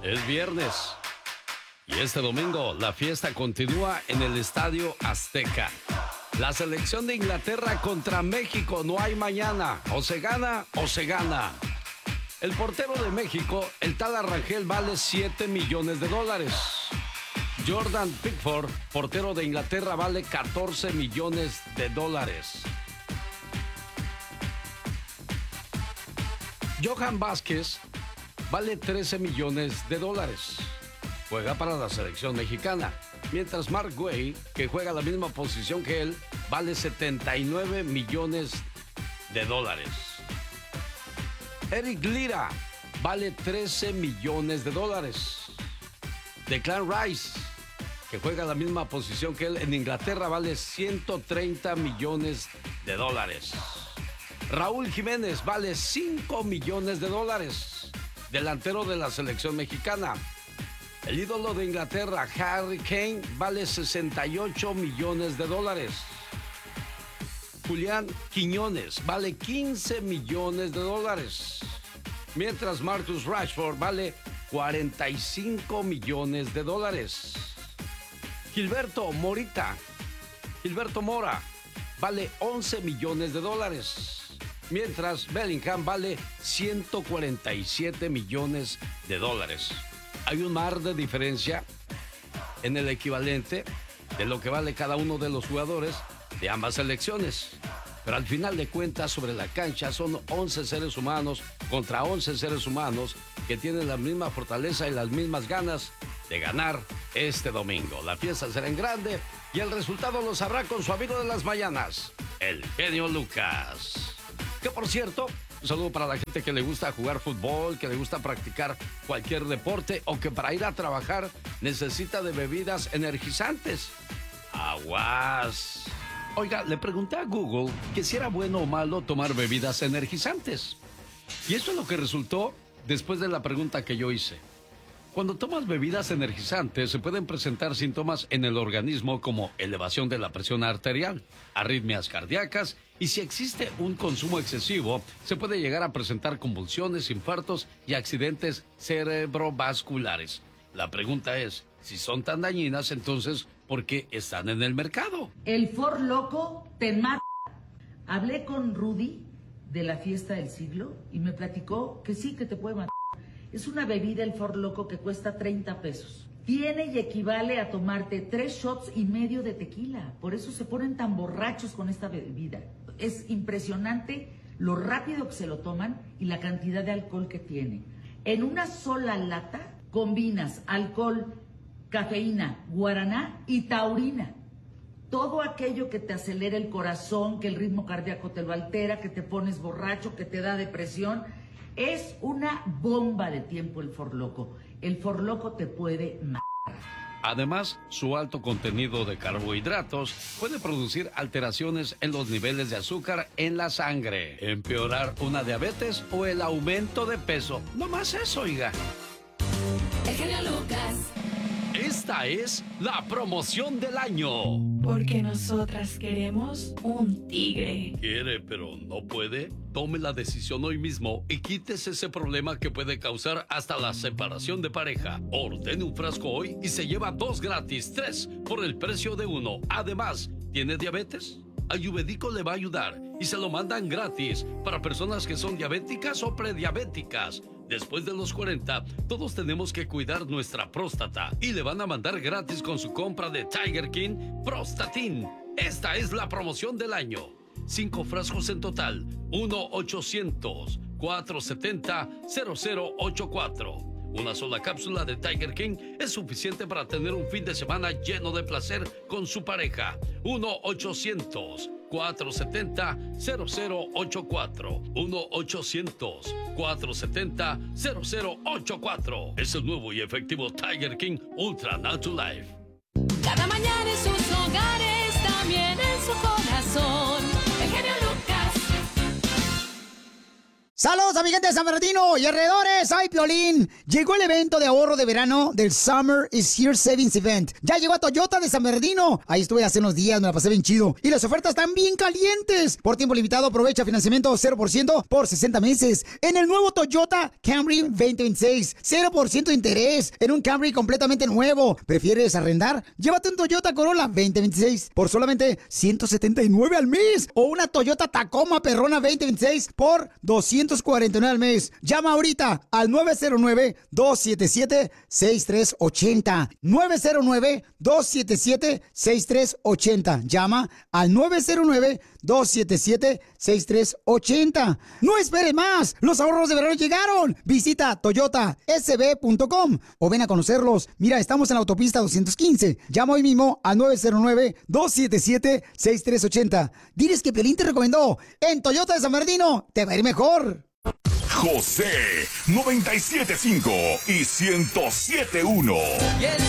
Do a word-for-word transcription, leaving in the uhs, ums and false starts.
Es viernes y este domingo la fiesta continúa en el Estadio Azteca. La selección de Inglaterra contra México, no hay mañana. O se gana o se gana. El portero de México, el tal Arrangel, vale siete millones de dólares. Jordan Pickford, portero de Inglaterra, vale catorce millones de dólares. Johan Vázquez vale trece millones de dólares. Juega para la selección mexicana. Mientras Mark Guay, que juega la misma posición que él, vale setenta y nueve millones de dólares. Eric Lira vale trece millones de dólares. Declan Rice, que juega la misma posición que él en Inglaterra, vale ciento treinta millones de dólares. Raúl Jiménez vale cinco millones de dólares. Delantero de la selección mexicana. El ídolo de Inglaterra, Harry Kane, vale sesenta y ocho millones de dólares. Julián Quiñones vale quince millones de dólares. Mientras Marcus Rashford vale cuarenta y cinco millones de dólares. Gilberto Morita, Gilberto Mora, vale once millones de dólares. Mientras Bellingham vale ciento cuarenta y siete millones de dólares. Hay un mar de diferencia en el equivalente de lo que vale cada uno de los jugadores de ambas selecciones. Pero al final de cuentas, sobre la cancha son once seres humanos contra once seres humanos que tienen la misma fortaleza y las mismas ganas de ganar este domingo. La fiesta será en grande y el resultado lo sabrá con su amigo de las mañanas, el genio Lucas. Que por cierto, un saludo para la gente que le gusta jugar fútbol, que le gusta practicar cualquier deporte o que para ir a trabajar necesita de bebidas energizantes. ¡Aguas! Oiga, le pregunté a Google que si era bueno o malo tomar bebidas energizantes. Y eso es lo que resultó después de la pregunta que yo hice. Cuando tomas bebidas energizantes se pueden presentar síntomas en el organismo como elevación de la presión arterial, arritmias cardíacas y si existe un consumo excesivo se puede llegar a presentar convulsiones, infartos y accidentes cerebrovasculares. La pregunta es, si son tan dañinas, entonces, ¿por qué están en el mercado? El For Loco te mata. Hablé con Rudy de la fiesta del siglo y me platicó que sí, que te puede matar. Es una bebida, el For Loco, que cuesta treinta pesos. Tiene y equivale a tomarte tres shots y medio de tequila. Por eso se ponen tan borrachos con esta bebida. Es impresionante lo rápido que se lo toman y la cantidad de alcohol que tiene. En una sola lata combinas alcohol, cafeína, guaraná y taurina. Todo aquello que te acelera el corazón, que el ritmo cardíaco te lo altera, que te pones borracho, que te da depresión. Es una bomba de tiempo el For Loco. El For Loco te puede matar. Además, su alto contenido de carbohidratos puede producir alteraciones en los niveles de azúcar en la sangre, empeorar una diabetes o el aumento de peso. No más eso, oiga. El genio Lucas. Esta es la promoción del año. Porque nosotras queremos un tigre. ¿Quiere pero no puede? Tome la decisión hoy mismo y quítese ese problema que puede causar hasta la separación de pareja. Ordene un frasco hoy y se lleva dos gratis, tres por el precio de uno. Además, ¿tiene diabetes? Ayurvédico le va a ayudar y se lo mandan gratis para personas que son diabéticas o prediabéticas. Después de los cuarenta, todos tenemos que cuidar nuestra próstata y le van a mandar gratis con su compra de Tiger King Prostatin. Esta es la promoción del año. Cinco frascos en total. uno ochocientos, cuatrocientos setenta, cero cero ochenta y cuatro. Una sola cápsula de Tiger King es suficiente para tener un fin de semana lleno de placer con su pareja. uno ochocientos, cuatrocientos setenta, cero cero ochenta y cuatro. uno ochocientos, cuatrocientos setenta, cero cero ochenta y cuatro. Es el nuevo y efectivo Tiger King Ultra Natural Life. Cada mañana en sus hogares, también en su corazón. El genio Lucas. Saludos, amiguetes de San Bernardino y alrededores. Soy Piolín. Llegó el evento de ahorro de verano del Summer is Here Savings Event. Ya llegó a Toyota de San Bernardino. Ahí estuve hace unos días, me la pasé bien chido. Y las ofertas están bien calientes. Por tiempo limitado, aprovecha financiamiento cero por ciento por sesenta meses. En el nuevo Toyota Camry veinte veintiséis. cero por ciento de interés en un Camry completamente nuevo. ¿Prefieres arrendar? Llévate un Toyota Corolla veinte veintiséis por solamente ciento setenta y nueve al mes. O una Toyota Tacoma Perrona veinte veintiséis por doscientos cuarenta y nueve al mes. Llama ahorita al nueve cero nueve, dos siete siete, seis tres ocho cero. nueve cero nueve, dos siete siete, seis tres ocho cero. Llama al nueve cero nueve, dos siete siete, seis tres ocho cero. No esperes más. Los ahorros de verano llegaron. Visita toyota s b punto com o ven a conocerlos. Mira, estamos en la autopista doscientos quince. Llama hoy mismo al nueve cero nueve, dos siete siete, seis tres ocho cero. Diles que Pelín te recomendó. En Toyota de San Bernardino te va a ir mejor. José noventa y siete punto cinco y ciento siete punto uno. Y el